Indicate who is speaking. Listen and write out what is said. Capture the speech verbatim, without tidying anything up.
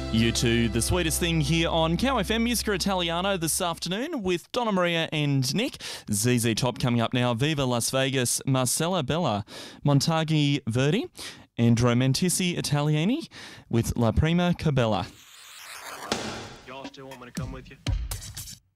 Speaker 1: You two, the sweetest thing here on Cow F M Musica Italiano this afternoon with Donna Maria and Nick. Z Z Top coming up now. Viva Las Vegas, Marcella Bella, Montaghi Verdi, and Romantici Italiani with La Prima Cabella.
Speaker 2: Y'all still want me to come with you?